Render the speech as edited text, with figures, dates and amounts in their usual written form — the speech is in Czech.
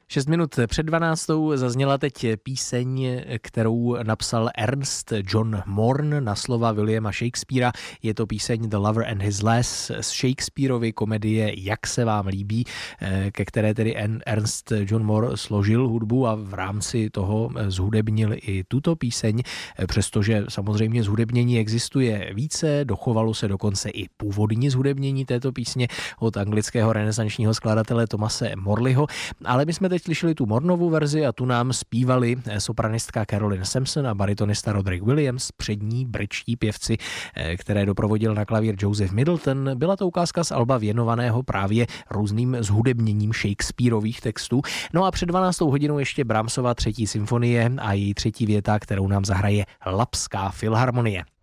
6 minut před 12. zazněla teď píseň, kterou napsal Ernst John Morn na slova Williama Shakespearea. Je to píseň The Lover and His Lass z Shakespearovy komedie Jak se vám líbí, ke které tedy Ernst John Morn složil hudbu a v rámci toho zhudebnil i tuto píseň, přestože samozřejmě zhudebnění existuje více, dochovalo se dokonce i původní zhudebnění této písně od anglického renesančního skladatele Thomase Morleyho, ale my jsme teď slyšeli tu Mornovu verzi a tu nám zpívali sopranistka Carolyn Sampson a baritonista Roderick Williams, přední brečtí pěvci, které doprovodil na klavír Joseph Middleton. Byla to ukázka z alba věnovaného právě různým zhudebněním Shakespearových textů. No a před 12. hodinou ještě Brahmsova 3. symfonie a její 3. věta, kterou nám zahraje Lapská filharmonie.